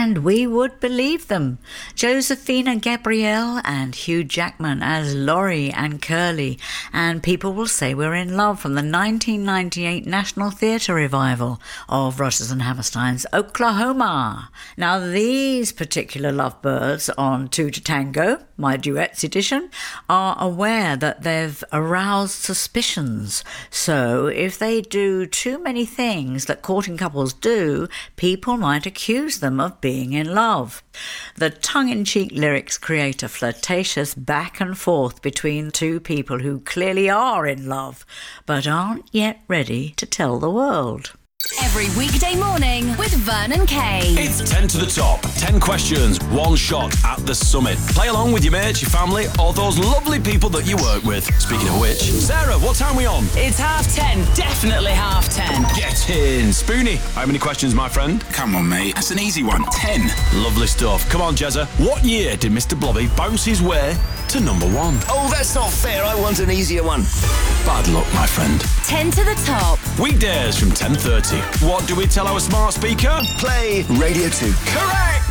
and we would believe them. Josephina Gabrielle and Hugh Jackman as Laurie and Curly, and people will say we're in love from the 1998 National Theatre revival of Rodgers and Hammerstein's Oklahoma. Now these particular lovebirds on Two to Tango, my duets edition, are aware that they've aroused suspicions. So if they do too many things that courting couples do, people might accuse them of being in love. The tongue-in-cheek lyrics create a flirtatious back and forth between two people who clearly are in love, but aren't yet ready to tell the world. Every weekday morning with Vernon Kay. It's 10 to the top, 10 questions, one shot at the summit. Play along with your mates, your family, or those lovely people that you work with. Speaking of which, Sarah, what time are we on? It's 10:30, definitely 10:30. Get in. Spoonie, how many questions, my friend? Come on, mate, that's an easy one. 10. Lovely stuff. Come on, Jezza. What year did Mr. Blobby bounce his way to number one? Oh, that's not fair. I want an easier one. Bad luck, my friend. 10 to the top. Weekdays from 10:30. What do we tell our smart speaker? Play Radio 2. Correct!